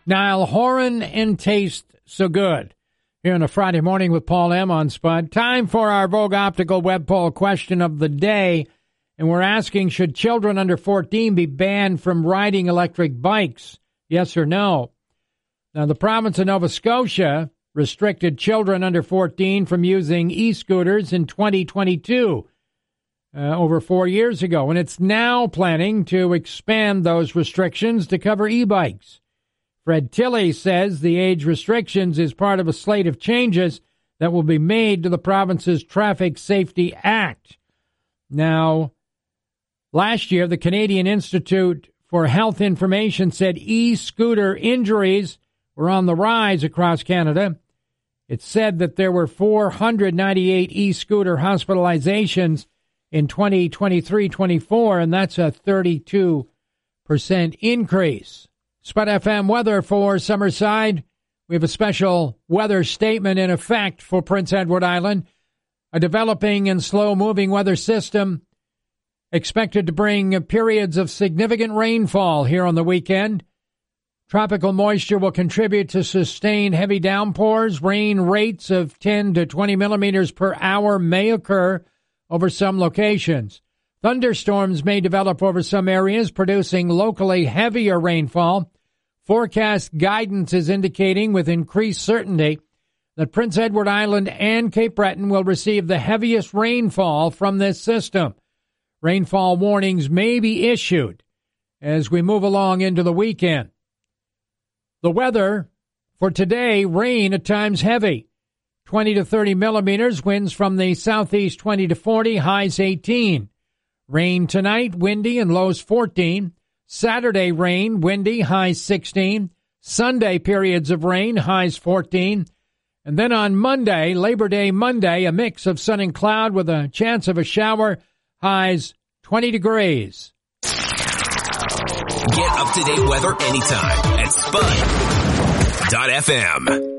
Niall Horan and Taste So Good. Here on a Friday morning with Paul M. on Spud. Time for our Vogue Optical web poll question of the day. And we're asking, should children under 14 be banned from riding electric bikes? Yes or no? Now, the province of Nova Scotia restricted children under 14 from using e-scooters in 2022, over 4 years ago. And it's now planning to expand those restrictions to cover e-bikes. Fred Tilley says the age restrictions is part of a slate of changes that will be made to the province's Traffic Safety Act. Now, last year, the Canadian Institute for Health Information said e-scooter injuries were on the rise across Canada. It said that there were 498 e-scooter hospitalizations in 2023-24, and that's a 32% increase. Spud FM weather for Summerside. We have a special weather statement in effect for Prince Edward Island. A developing and slow-moving weather system expected to bring periods of significant rainfall here on the weekend. Tropical moisture will contribute to sustained heavy downpours. Rain rates of 10 to 20 millimeters per hour may occur over some locations. Thunderstorms may develop over some areas, producing locally heavier rainfall. Forecast guidance is indicating with increased certainty that Prince Edward Island and Cape Breton will receive the heaviest rainfall from this system. Rainfall warnings may be issued as we move along into the weekend. The weather for today, rain at times heavy. 20 to 30 millimeters, winds from the southeast 20 to 40, highs 18. Rain tonight, windy and lows 14. Saturday rain, windy, highs 16. Sunday periods of rain, highs 14. And then on Monday, Labor Day Monday, a mix of sun and cloud with a chance of a shower, highs 20 degrees. Get up-to-date weather anytime at Spud.fm.